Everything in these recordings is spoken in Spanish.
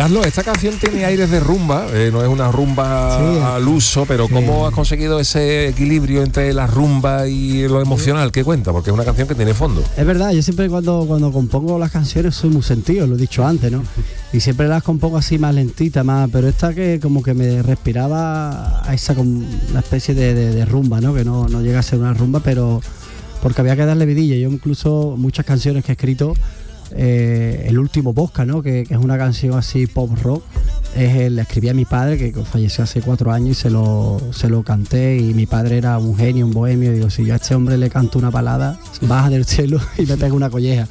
Carlos, esta canción tiene aires de rumba, no es una rumba al uso, pero ¿cómo has conseguido ese equilibrio entre la rumba y lo emocional? ¿Qué cuenta? Porque es una canción que tiene fondo. Es verdad, yo siempre cuando compongo las canciones soy muy sentido, lo he dicho antes, ¿no? Y siempre las compongo así más lentitas, pero esta que como que me respiraba a esa como una especie de rumba, ¿no? Que no llega a ser una rumba, pero porque había que darle vidilla. Yo incluso muchas canciones que he escrito, el último Bosca, ¿no? Que es una canción así pop rock, la escribí a mi padre, que falleció hace 4 años, y se lo canté, y mi padre era un genio, un bohemio. Digo, si yo a este hombre le canto una balada, baja del cielo y me pega una colleja.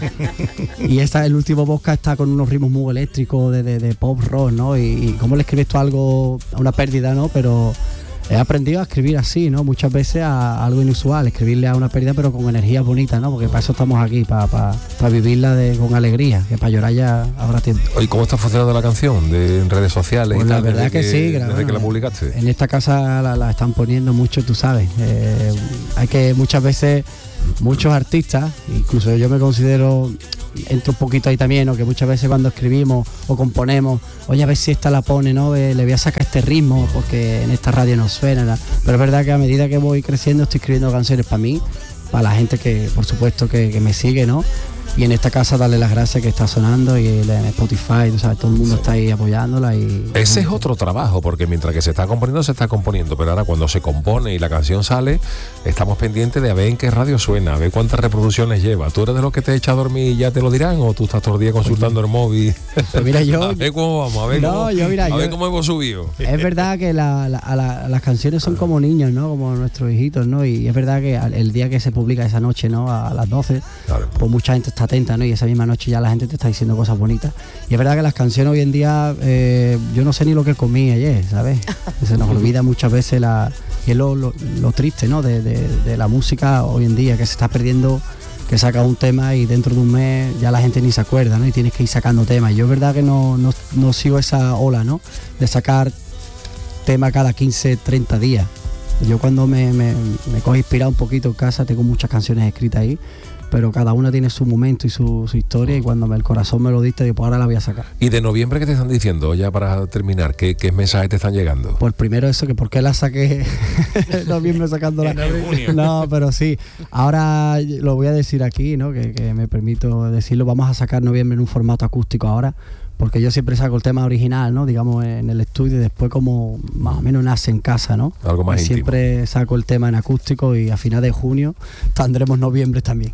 Y el último Bosca está con unos ritmos muy eléctricos de pop rock, ¿no? Y cómo le escribes tú algo, a una pérdida, ¿no? Pero he aprendido a escribir así, ¿no? Muchas veces a algo inusual, escribirle a una pérdida, pero con energía bonita, ¿no? Porque para eso estamos aquí, para vivirla con alegría, que para llorar ya habrá tiempo. ¿Y cómo está funcionando la canción en redes sociales? Pues y tal, la verdad que sí, desde que la publicaste. En esta casa la están poniendo mucho, tú sabes. Hay que muchas veces, muchos artistas, incluso yo me considero, entro un poquito ahí también, ¿no? Que muchas veces cuando escribimos o componemos, oye, a ver si esta la pone, ¿no? Le voy a sacar este ritmo porque en esta radio no suena, ¿no? Pero es verdad que a medida que voy creciendo estoy escribiendo canciones para mí, para la gente que, por supuesto, que me sigue, ¿no? Y en esta casa darle las gracias que está sonando, y en Spotify, tú sabes, todo el mundo está ahí apoyándola. Ese es otro trabajo, porque mientras que se está componiendo, pero ahora cuando se compone y la canción sale, estamos pendientes de a ver en qué radio suena, a ver cuántas reproducciones lleva. ¿Tú eres de los que te echa a dormir y ya te lo dirán, o tú estás todo el día consultando el móvil? Pues mira, yo... a ver cómo vamos, a ver cómo hemos subido. Es verdad que las canciones son como niños, ¿no? Como nuestros hijitos, ¿no? Y es verdad que el día que se publica esa noche, ¿no? A las 12, claro, pues mucha gente está atenta, ¿no? Y esa misma noche ya la gente te está diciendo cosas bonitas. Y es verdad que las canciones hoy en día, yo no sé ni lo que comí ayer, ¿sabes? Se nos olvida muchas veces y es lo triste, ¿no? De la música hoy en día, que se está perdiendo, que sacas un tema y dentro de un mes ya la gente ni se acuerda, ¿no? Y tienes que ir sacando temas. Y yo es verdad que no sigo esa ola, ¿no? De sacar tema cada 15, 30 días. Yo cuando me cojo inspirado un poquito en casa, tengo muchas canciones escritas ahí, pero cada una tiene su momento y su historia, y cuando el corazón me lo diste, digo, pues ahora la voy a sacar. ¿Y de noviembre qué te están diciendo? Ya para terminar, ¿qué mensajes te están llegando? Pues primero eso, que por qué la saqué en noviembre sacándola. No, pero sí, ahora lo voy a decir aquí, ¿no? Que me permito decirlo, vamos a sacar noviembre en un formato acústico ahora, porque yo siempre saco el tema original, ¿no? Digamos, en el estudio, y después como más o menos nace en casa, ¿no? Algo más íntimo. Siempre saco el tema en acústico, y a final de junio tendremos noviembre también.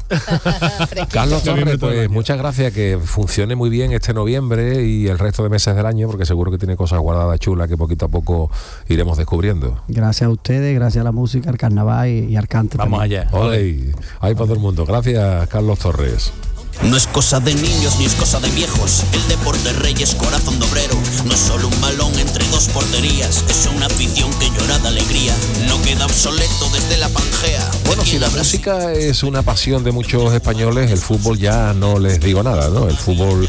Carlos Torres, pues muchas gracias, que funcione muy bien este noviembre y el resto de meses del año, porque seguro que tiene cosas guardadas chulas que poquito a poco iremos descubriendo. Gracias a ustedes, gracias a la música, al carnaval y al cante. Vamos también. allá. Olé, ahí para todo el mundo. Gracias, Carlos Torres. No es cosa de niños ni es cosa de viejos, el deporte rey es corazón de obrero. No es solo un balón entre dos porterías, es una afición que llora de alegría. No queda obsoleto desde la Pangea. Bueno, si la música es una pasión de muchos españoles, el fútbol ya no les digo nada, ¿no? El fútbol,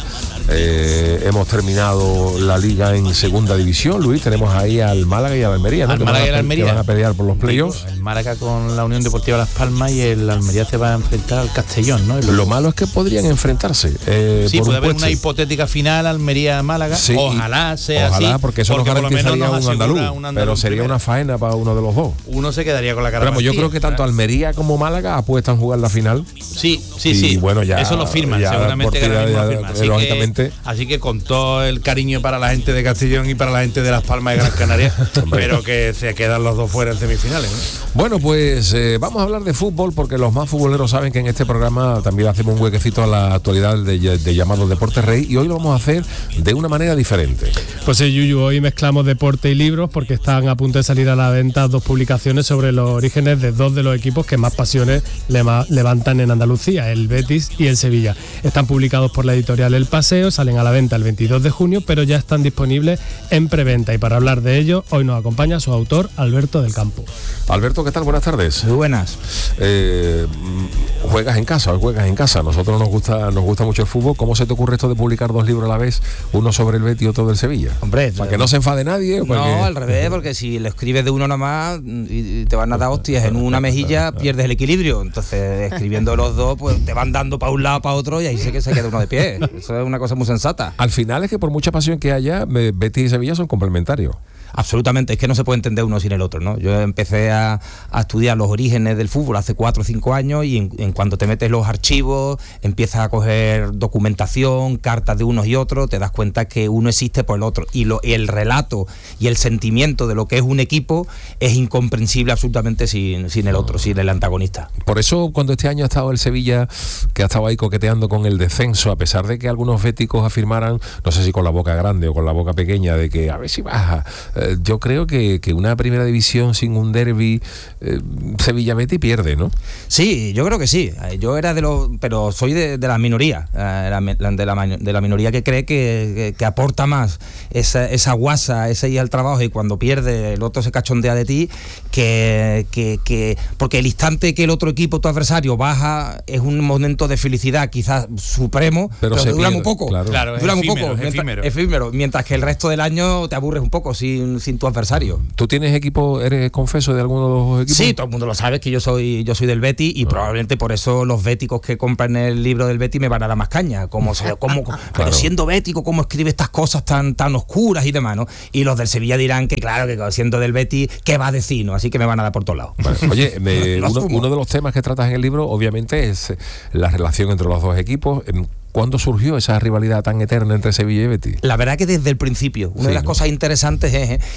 hemos terminado la liga en segunda división, Luis, tenemos ahí al Málaga y al Almería, ¿no? Al Málaga y al Almería. Que van a pelear por los playoffs. El Málaga con la Unión Deportiva Las Palmas, y el Almería se va a enfrentar al Castellón, ¿no? Lo malo es que podrían enfrentarse. Sí, puede haber una hipotética final Almería-Málaga. Sí, ojalá sea así. Ojalá, porque eso nos garantizaría un andaluz, pero sería primero. una faena para uno de los dos. Uno se quedaría con la cara. Pero yo creo que tanto Almería como Málaga apuestan a jugar la final. Sí. Y bueno, ya eso lo firman, seguramente que ahora mismo firman. Lógicamente. Así que con todo el cariño para la gente de Castellón y para la gente de Las Palmas de Gran Canaria, pero que se quedan los dos fuera en semifinales, ¿no? Bueno, pues vamos a hablar de fútbol, porque los más futboleros saben que en este programa también hacemos un huequecito a la actualidad de llamado Deporte Rey, y hoy lo vamos a hacer de una manera diferente. Pues sí, Yuyu, hoy mezclamos deporte y libros, porque están a punto de salir a la venta 2 publicaciones sobre los orígenes de 2 de los equipos que más pasiones levantan en Andalucía, el Betis y el Sevilla. Están publicados por la editorial El Paseo, salen a la venta el 22 de junio, pero ya están disponibles en preventa, y para hablar de ello hoy nos acompaña su autor, Alberto del Campo. Alberto, ¿qué tal? Buenas tardes. Muy buenas. Juegas en casa. Nosotros nos gusta mucho el fútbol. ¿Cómo se te ocurre esto de publicar 2 libros a la vez, uno sobre el Betis y otro del Sevilla? Hombre, para que no se enfade nadie. No, al revés, porque si lo escribes de uno nomás y te van a dar hostias en una mejilla, pierdes el equilibrio. Entonces, escribiendo los dos, pues te van dando para un lado, para otro, y ahí sé que se queda uno de pie. Eso es una cosa cosa muy sensata. Al final es que por mucha pasión que haya, Betis y Sevilla son complementarios. Absolutamente, es que no se puede entender uno sin el otro, ¿no? Yo empecé a estudiar los orígenes del fútbol hace 4 o 5 años y en cuanto te metes los archivos, empiezas a coger documentación, cartas de unos y otros, te das cuenta que uno existe por el otro y el relato y el sentimiento de lo que es un equipo es incomprensible absolutamente sin el otro, sin el antagonista. Por eso cuando este año ha estado el Sevilla, que ha estado ahí coqueteando con el descenso, a pesar de que algunos béticos afirmaran, no sé si con la boca grande o con la boca pequeña, de que a ver si baja, yo creo que una primera división sin un derbi Sevilla-Betis pierde, ¿no? Sí, yo creo que sí. Yo era pero soy de la minoría, de la minoría que cree que aporta más esa guasa, ese ir al trabajo y cuando pierde el otro se cachondea de ti, porque el instante que el otro equipo, tu adversario, baja es un momento de felicidad quizás supremo, pero dura muy poco. Claro, dura muy efímero, poco, efímero, mientras que el resto del año te aburres un poco sin tu adversario. ¿Tú tienes equipo, eres confeso de alguno de los equipos? Sí, todo el mundo lo sabe, que yo soy del Betis y probablemente por eso los béticos que compran el libro del Betis me van a dar más caña, pero siendo bético, ¿cómo escribe estas cosas tan oscuras y demás, ¿no? Y los del Sevilla dirán que claro, que siendo del Betis, ¿qué va a decir, no? Así que me van a dar por todos lados. Bueno, oye, uno de los temas que tratas en el libro, obviamente, es la relación entre los dos equipos. ¿Cuándo surgió esa rivalidad tan eterna entre Sevilla y Betis? La verdad que desde el principio. Una de las cosas interesantes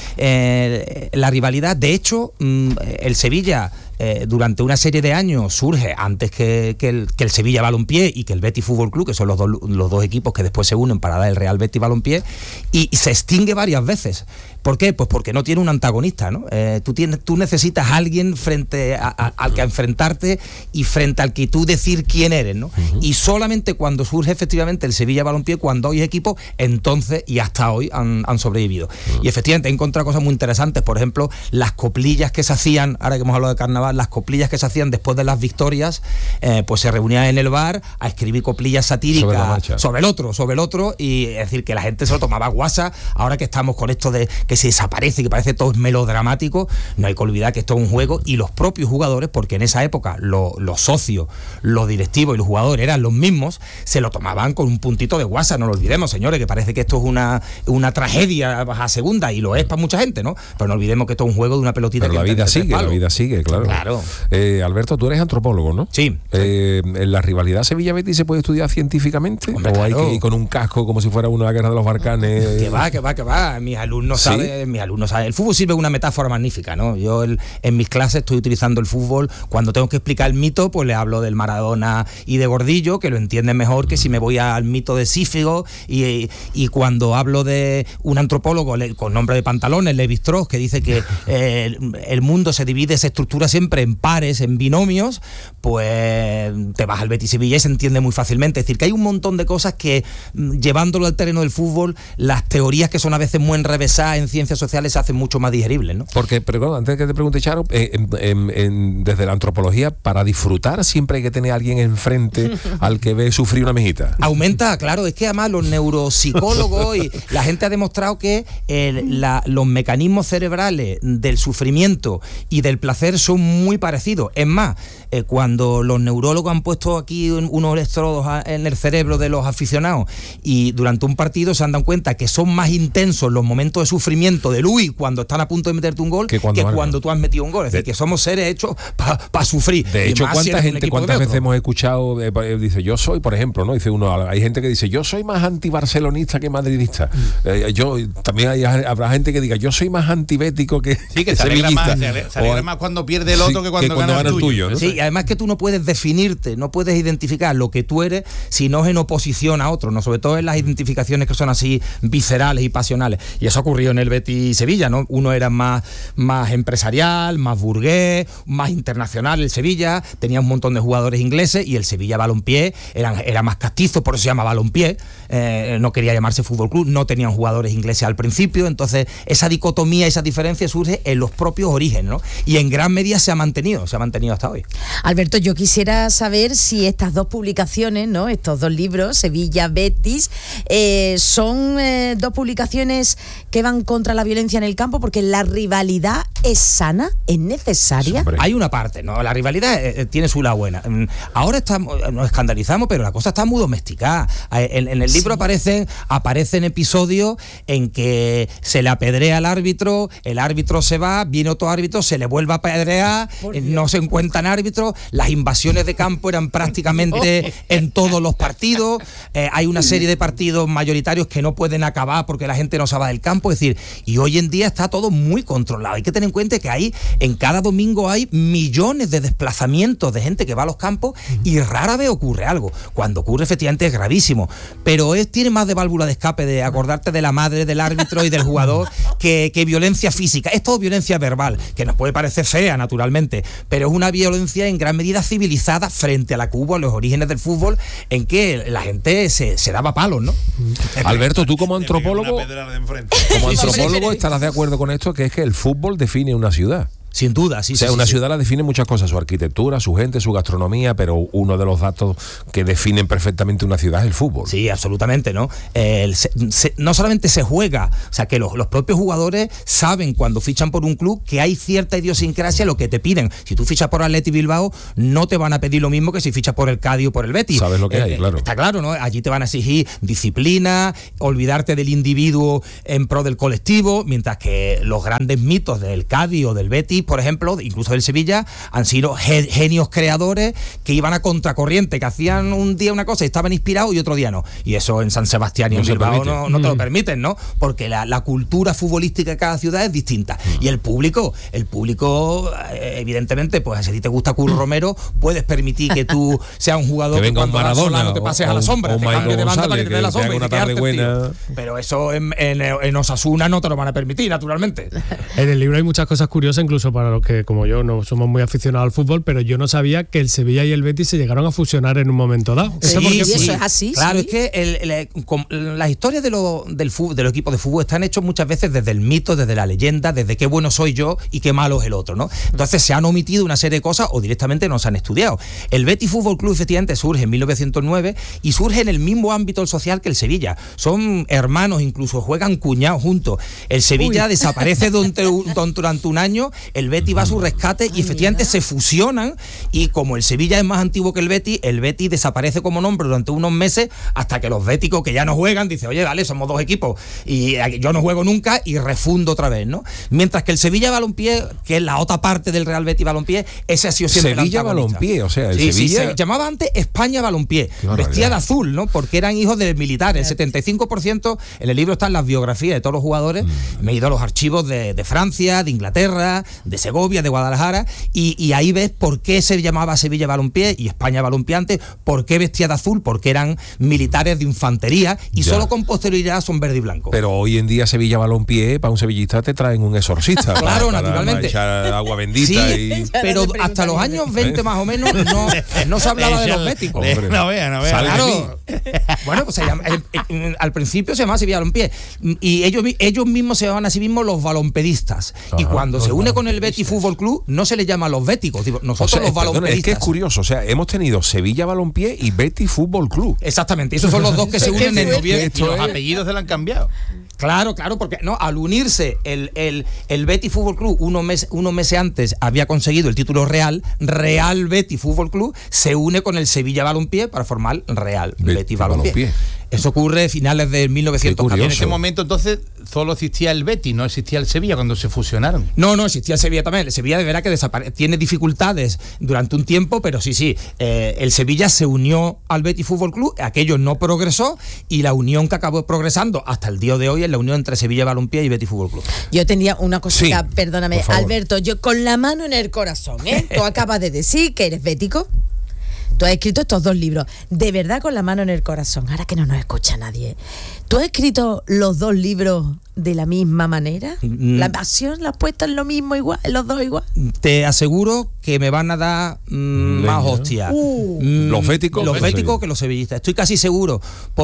es la rivalidad. De hecho, el Sevilla durante una serie de años surge antes que el Sevilla Balompié y que el Betis Fútbol Club, que son los dos equipos que después se unen para dar el Real Betis Balompié, y se extingue varias veces. ¿Por qué? Pues porque no tiene un antagonista, ¿no? Tú necesitas a alguien frente al que enfrentarte y frente al que tú decir quién eres, ¿no? Uh-huh. Y solamente cuando surge efectivamente el Sevilla Balompié, cuando hay equipos, entonces y hasta hoy han sobrevivido. Uh-huh. Y efectivamente he encontrado cosas muy interesantes, por ejemplo, las coplillas que se hacían, ahora que hemos hablado de carnaval, las coplillas que se hacían después de las victorias, pues se reunían en el bar a escribir coplillas satíricas sobre el otro, y es decir, que la gente se lo tomaba guasa. Ahora que estamos con esto de que se desaparece, que parece todo melodramático, no hay que olvidar que esto es un juego y los propios jugadores, porque en esa época los socios, los directivos y los jugadores eran los mismos, se lo tomaban con un puntito de guasa, no lo olvidemos, señores, que parece que esto es una tragedia a segunda y lo es para mucha gente, ¿no? Pero no olvidemos que esto es un juego de una pelotita. Pero la vida sigue, claro. Alberto, tú eres antropólogo, ¿no? Sí. ¿En la rivalidad Sevilla-Betis se puede estudiar científicamente? Hombre, ¿O claro. hay que ir con un casco como si fuera una guerra de los Balcanes? Que va. Mis alumnos saben. El fútbol sirve una metáfora magnífica, ¿no? Yo en mis clases estoy utilizando el fútbol. Cuando tengo que explicar el mito, pues le hablo del Maradona y de Gordillo, que lo entienden mejor que si me voy al mito de Sífigo. Y cuando hablo de un antropólogo con nombre de pantalones, Lévi-Strauss, que dice que el mundo se divide, se estructura siempre en pares, en binomios, pues te vas al Betis Sevilla y se entiende muy fácilmente. Es decir, que hay un montón de cosas que, llevándolo al terreno del fútbol, las teorías que son a veces muy enrevesadas en ciencias sociales se hacen mucho más digeribles, ¿no? Porque, pero antes que te pregunte, Charo, desde la antropología, para disfrutar siempre hay que tener a alguien enfrente al que ve sufrir una mejita. Aumenta, claro, es que además los neuropsicólogos y la gente ha demostrado que los mecanismos cerebrales del sufrimiento y del placer son muy parecidos. Es más, cuando los neurólogos han puesto aquí unos electrodos en el cerebro de los aficionados y durante un partido se han dado cuenta que son más intensos los momentos de sufrimiento de Luis cuando están a punto de meterte un gol que cuando tú has metido un gol. Es decir, que somos seres hechos para sufrir. De hecho, ¿cuántas veces hemos escuchado? Dice, yo soy, por ejemplo, ¿no? Dice uno, hay gente que dice, yo soy más antibarcelonista que madridista. También habrá gente que diga, yo soy más antibético que se alegra más cuando pierde el otro que cuando gana el tuyo, ¿no? Sí, y además que tú no puedes definirte, no puedes identificar lo que tú eres si no es en oposición a otro, ¿no? Sobre todo en las identificaciones que son así viscerales y pasionales. Y eso ocurrió en el Betis Sevilla, ¿no? Uno era más empresarial, más burgués, más internacional el Sevilla, tenía un montón de jugadores ingleses, y el Sevilla Balompié era más castizo, por eso se llama Balompié, no quería llamarse Fútbol Club, no tenían jugadores ingleses al principio, entonces esa dicotomía, esa diferencia surge en los propios orígenes, ¿no? Y en gran medida se ha mantenido hasta hoy. Alberto, yo quisiera saber si estas dos publicaciones, ¿no? Estos dos libros, Sevilla, Betis, son dos publicaciones que van contra la violencia en el campo? Porque la rivalidad es sana, es necesaria. Hombre. Hay una parte, ¿no? La rivalidad tiene su lado buena. Ahora nos escandalizamos, pero la cosa está muy domesticada. En el libro aparecen episodios en que se le apedrea al árbitro, el árbitro se va, viene otro árbitro, se le vuelve a apedrear, no se encuentran árbitros, las invasiones de campo eran prácticamente en todos los partidos, hay una serie de partidos mayoritarios que no pueden acabar porque la gente no se va del campo, es decir, y hoy en día está todo muy controlado. Hay que tener en cuenta que en cada domingo hay millones de desplazamientos de gente que va a los campos y rara vez ocurre algo. Cuando ocurre, efectivamente es gravísimo, pero tiene más de válvula de escape de acordarte de la madre del árbitro y del jugador que violencia física. Es todo violencia verbal, que nos puede parecer fea, naturalmente, pero es una violencia en gran medida civilizada frente a la que hubo los orígenes del fútbol, en que la gente se daba palos, ¿no? Alberto, tú como antropólogo estarás de acuerdo con esto, que es que el fútbol define una ciudad. Sin duda, sí. O sea, una ciudad la define muchas cosas, su arquitectura, su gente, su gastronomía, pero uno de los datos que definen perfectamente una ciudad es el fútbol. Sí, absolutamente, ¿no? No solamente se juega, o sea, que los propios jugadores saben cuando fichan por un club que hay cierta idiosincrasia lo que te piden. Si tú fichas por Athletic Bilbao, no te van a pedir lo mismo que si fichas por el Cádiz o por el Betis. Sabes lo que hay, claro. Está claro, ¿no? Allí te van a exigir disciplina, olvidarte del individuo en pro del colectivo, mientras que los grandes mitos del Cádiz o del Betis, por ejemplo, incluso del Sevilla, han sido genios creadores que iban a contracorriente, que hacían un día una cosa y estaban inspirados y otro día no. Y eso en San Sebastián y en Bilbao no te lo permiten, ¿no? Porque la cultura futbolística de cada ciudad es distinta. Y el público, evidentemente, pues si a ti te gusta Curro Romero, puedes permitir que tú seas un jugador que venga un Maradona, no te pases a la sombra, te cambies de banda para que te dé la sombra y te quedes buena. Pero eso en Osasuna no te lo van a permitir, naturalmente. En el libro hay muchas cosas curiosas, incluso para los que, como yo, no somos muy aficionados al fútbol, pero yo no sabía que el Sevilla y el Betis se llegaron a fusionar en un momento dado. Sí, eso es así. Claro, sí. Es que las historias de los equipos de fútbol están hechos muchas veces desde el mito, desde la leyenda, desde qué bueno soy yo y qué malo es el otro, ¿no? Entonces se han omitido una serie de cosas o directamente no se han estudiado. El Betis Fútbol Club efectivamente surge en 1909 y surge en el mismo ámbito social que el Sevilla. Son hermanos, incluso juegan cuñados juntos. El Sevilla desaparece durante un año, el Betis va a su rescate y efectivamente se fusionan, y como el Sevilla es más antiguo que el Betis desaparece como nombre durante unos meses hasta que los béticos que ya no juegan dicen, oye, vale, somos dos equipos y yo no juego nunca y refundo otra vez, ¿no? Mientras que el Sevilla Balompié, que es la otra parte del Real Betis Balompié, ese ha sido siempre Sevilla Balompié, o sea, el Sevilla se llamaba antes España Balompié, vestía de azul, ¿no? Porque eran hijos de militares. El 75%, en el libro están las biografías de todos los jugadores. Me he ido a los archivos de Francia, de Inglaterra, de Segovia, de Guadalajara, y ahí ves por qué se llamaba Sevilla Balompié y España Balompié antes, por qué vestía de azul, porque eran militares de infantería y solo con posterioridad son verde y blanco. Pero hoy en día Sevilla Balompié, para un sevillista te traen un exorcista. Claro, naturalmente. Para echar agua bendita. Sí, pero hasta los años 20 más o menos no se hablaba de los béticos. No vea. Claro. Bueno, pues al principio se llamaba Sevilla Balompié y ellos mismos se llamaban a sí mismos los balompedistas. Y cuando se une con el Betis Fútbol Club no se les llama los béticos, nosotros los balompedistas. Es que es curioso, o sea, hemos tenido Sevilla Balompié y Betis Fútbol Club. Exactamente, esos son los dos que se unen en noviembre. Y los apellidos se le han cambiado. Claro, porque no, al unirse el Betis Fútbol Club unos meses antes había conseguido el título Real Betis Fútbol Club, se une con el Sevilla Balompié para formar Real Betis Balompié. Eso ocurre a finales de 1914. En ese momento entonces solo existía el Betis, no existía el Sevilla cuando se fusionaron. No, existía el Sevilla también. El Sevilla de verdad que tiene dificultades durante un tiempo, pero sí. El Sevilla se unió al Betis Fútbol Club, aquello no progresó y la unión que acabó progresando hasta el día de hoy es la unión entre Sevilla Balompié y Betis Fútbol Club. Yo tenía una cosita, Sí, perdóname, Alberto, yo con la mano en el corazón, tú acabas de decir que eres bético. Tú has escrito estos 2 libros, de verdad con la mano en el corazón, ahora que no nos escucha nadie. ¿Tú has escrito los 2 libros de la misma manera? ¿La pasión la has puesto en lo mismo igual, en los 2 igual? Te aseguro que me van a dar más hostias. Los béticos. Los béticos que los sevillistas. Estoy casi seguro,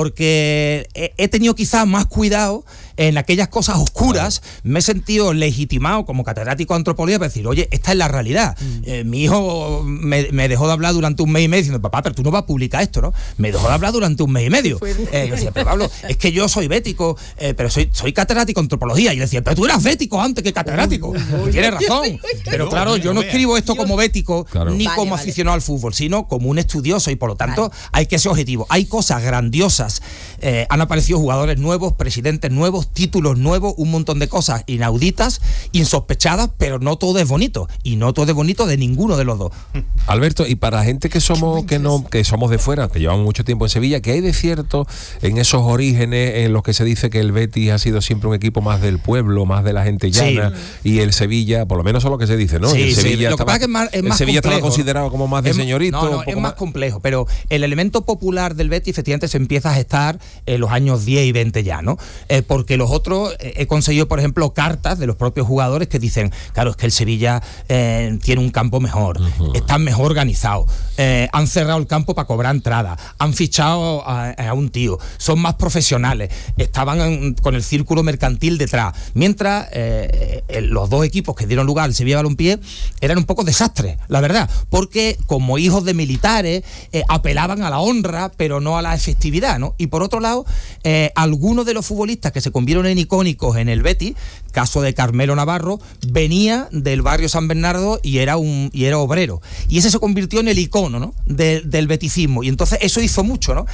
porque he tenido quizás más cuidado en aquellas cosas oscuras. Me he sentido legitimado como catedrático de antropología para decir, oye, esta es la realidad. Mi hijo me dejó de hablar durante un mes y medio diciendo, papá, pero tú no vas a publicar esto, ¿no? Me dejó de hablar durante un mes y medio. Yo decía, pero Pablo, es que yo soy bético, pero soy catedrático catedrático de antropología. Y yo decía, pero tú eras bético antes que catedrático. Tienes razón. Pero claro, yo no escribo esto como bético, ni como aficionado al fútbol, sino como un estudioso, y por lo tanto hay que ser objetivo. Hay cosas grandiosas, han aparecido jugadores nuevos, presidentes nuevos, títulos nuevos, un montón de cosas inauditas, insospechadas, pero no todo es bonito, y no todo es bonito de ninguno de los dos. Alberto, y para gente que somos de fuera, que llevamos mucho tiempo en Sevilla, ¿qué hay de cierto en esos orígenes en los que se dice que el Betis ha sido siempre un equipo más del pueblo, más de la gente llana, y el Sevilla, por lo menos eso es lo que se dice, ¿no? Sí, el Sevilla Lo que pasa es que es más el Sevilla complejo, estaba considerado como más de señorito. No, es más complejo, pero el elemento popular del Betis efectivamente se empieza a gestar en los años 10 y 20 ya, ¿no? Porque los otros, he conseguido, por ejemplo, cartas de los propios jugadores que dicen, claro, es que el Sevilla tiene un campo mejor, están mejor organizados, han cerrado el campo para cobrar entrada, han fichado a un tío, son más profesionales, estaban con el círculo mercantil detrás, mientras los dos equipos que dieron lugar al Sevilla Balompié eran un poco desastres, la verdad, porque como hijos de militares apelaban a la honra, pero no a la efectividad, ¿no? Y por otro lado, algunos de los futbolistas que se convirtieron en icónicos en el Betis, caso de Carmelo Navarro, venía del barrio San Bernardo y era obrero, y ese se convirtió en el icono, ¿no? del beticismo, y entonces eso hizo mucho, ¿no?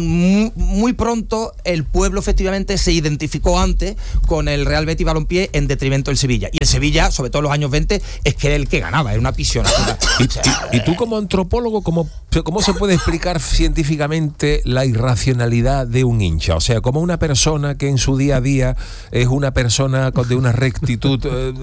Muy pronto el pueblo efectivamente se identificó antes con el Real Betis Balompié en detrimento del Sevilla, y el Sevilla, sobre todo en los años 20, es que era el que ganaba, era una pisionada. Y tú como antropólogo, ¿cómo se puede explicar científicamente la irracionalidad de un hincha? O sea, como una persona que en su día a día es una persona de una rectitud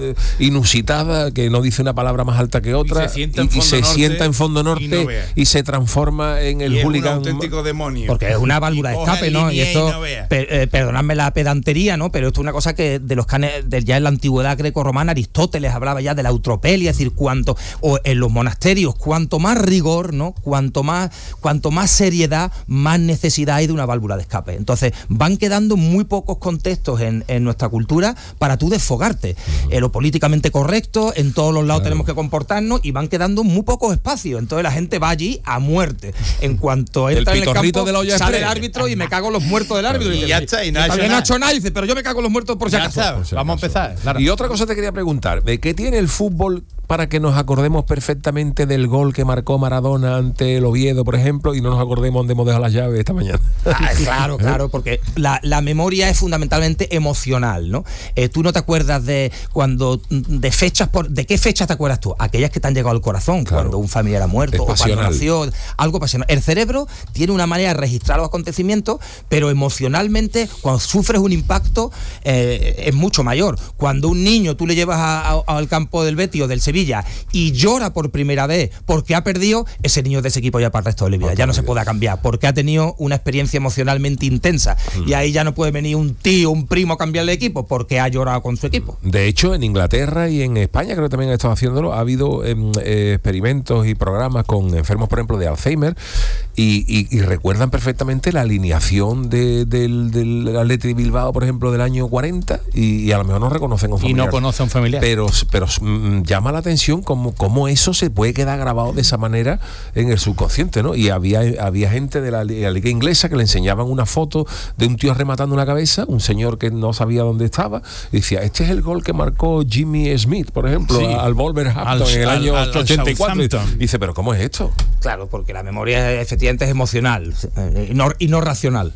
inusitada, que no dice una palabra más alta que otra, y se sienta en Fondo Norte y se transforma en el hooligan. Es un auténtico demonio. Porque es una válvula de escape, ¿no? Y esto, perdonadme la pedantería, ¿no? Pero esto es una cosa que ya en la antigüedad grecorromana Aristóteles hablaba ya de la eutropelia, es decir, o en los monasterios, cuanto más rigor, ¿no? Cuanto más seriedad, más necesidad hay de una válvula de escape. Entonces, van quedando muy pocos contextos en nuestra cultura para tú desfogarte. Lo políticamente correcto, en todos los lados tenemos que comportarnos, y van quedando muy pocos espacios. Entonces la gente va allí a muerte. En cuanto entra en el campo, sale el árbitro y me cago en los muertos del árbitro. Y ya está, y no ha hecho nada. Dice, pero yo me cago en los muertos por si acaso. Vamos a empezar. Claro. Y otra cosa te quería preguntar, ¿de qué tiene el fútbol para que nos acordemos perfectamente del gol que marcó Maradona ante el Oviedo, por ejemplo, y no nos acordemos dónde hemos dejado las llaves esta mañana? Claro, porque la memoria es fundamentalmente emocional, ¿no? Tú no te acuerdas de fechas, ¿de qué fechas te acuerdas tú? Aquellas que te han llegado al corazón, claro, cuando un familiar ha muerto, o cuando nació, algo pasional. El cerebro tiene una manera de registrar los acontecimientos, pero emocionalmente, cuando sufres un impacto, es mucho mayor. Cuando un niño tú le llevas al campo del Betis o del Sevilla y llora por primera vez porque ha perdido, ese niño de ese equipo ya para el resto de la vida, ya no se puede cambiar, porque ha tenido una experiencia emocionalmente intensa, y ahí ya no puede venir un tío, un primo a cambiarle de equipo porque ha llorado con su equipo. De hecho, en Inglaterra y en España, creo que también han estado haciéndolo, ha habido experimentos y programas con enfermos, por ejemplo, de Alzheimer, y recuerdan perfectamente la alineación del Athletic de Bilbao, por ejemplo, del año 40, y a lo mejor no reconocen a un familiar. Y no conoce a un familiar. Pero llama la atención cómo eso se puede quedar grabado de esa manera en el subconsciente, ¿no? Y había gente de la liga inglesa que le enseñaban una foto de un tío rematando una cabeza, un señor que no sabía dónde estaba, y decía, este es el gol que marcó Jimmy Smith, por ejemplo, al Wolverhampton en el año 84. Y dice, pero ¿cómo es esto? Claro, porque la memoria efectivamente es emocional y no racional.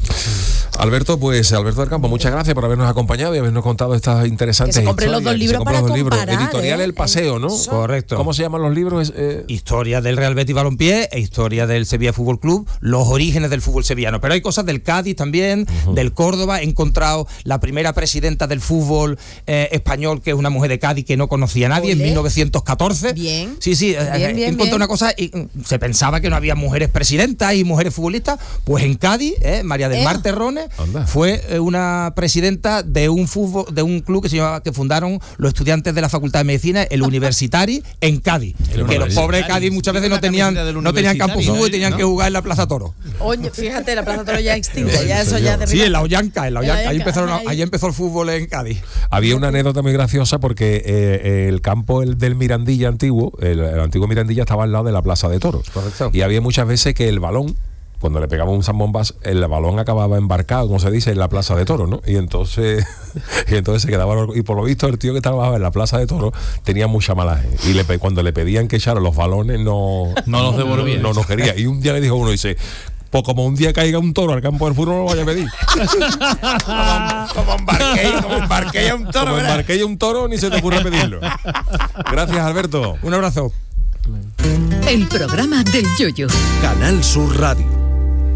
Alberto del Campo, muchas gracias por habernos acompañado y habernos contado estas interesantes historias. Que se compren los dos libros para comparar. Editorial El Paseo, ¿no? Correcto. ¿Cómo se llaman los libros? Historia del Real Betis Balompié e historia del Sevilla Fútbol Club, los orígenes del fútbol sevillano. Pero hay cosas del Cádiz también, del Córdoba. He encontrado la primera presidenta del fútbol español, que es una mujer de Cádiz que no conocía a nadie, en 1914. Bien. Sí, he encontrado una cosa, y se pensaba que no había mujeres presidentas y mujeres futbolistas. Pues en Cádiz, María del Mar Terrones fue una presidenta de un club que fundaron los estudiantes de la Facultad de Medicina, el Universitari, en Cádiz. Que los pobres de Cádiz muchas veces no tenían campo de fútbol y tenían que jugar en la Plaza Toro. Oye, fíjate, la Plaza Toro ya extinta, ya eso ya de sí, en la Ollanca. Ahí empezó el fútbol en Cádiz. Había una anécdota muy graciosa porque el campo del Mirandilla antiguo, el antiguo Mirandilla, estaba al lado de la Plaza de Toros. Correcto. Y había muchas veces que el balón cuando le pegamos un zambombazo, el balón acababa embarcado, como se dice, en la plaza de toros, ¿no? Y entonces se quedaba, y por lo visto el tío que trabajaba en la plaza de toros tenía mucha malaje, y cuando le pedían que echara los balones no los devolvía. No quería. Y un día le dijo uno, dice, pues como un día caiga un toro al campo del fútbol, no lo vaya a pedir. como embarqué a un toro. Como embarqué a un toro, ni se te ocurre pedirlo. Gracias, Alberto. Un abrazo. El programa del Yoyo. Canal Sur Radio.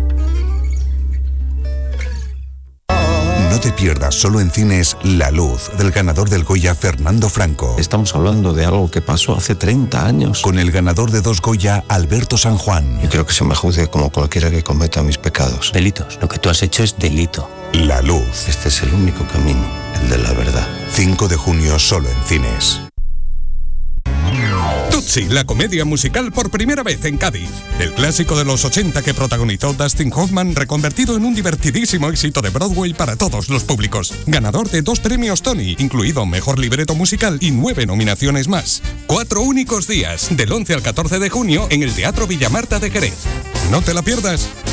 No te pierdas solo en cines La Luz, del ganador del Goya Fernando Franco. Estamos hablando de algo que pasó hace 30 años. Con el ganador de 2 Goya, Alberto San Juan. Yo creo que se me juzgue como cualquiera que cometa mis pecados. Delitos. Lo que tú has hecho es delito. La Luz. Este es el único camino, el de la verdad. 5 de junio solo en cines. Tootsie, la comedia musical por primera vez en Cádiz. El clásico de los 80 que protagonizó Dustin Hoffman, reconvertido en un divertidísimo éxito de Broadway para todos los públicos. Ganador de 2 premios Tony, incluido Mejor Libreto Musical y 9 nominaciones más. 4 únicos días, del 11 al 14 de junio en el Teatro Villamarta de Jerez. No te la pierdas.